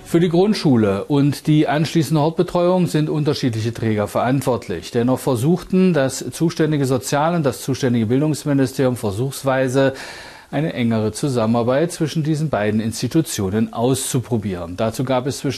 Für die Grundschule und die anschließende Hortbetreuung sind unterschiedliche Träger verantwortlich. Dennoch versuchten das zuständige Sozial- und das zuständige Bildungsministerium versuchsweise eine engere Zusammenarbeit zwischen diesen beiden Institutionen auszuprobieren. Dazu gab es zwischen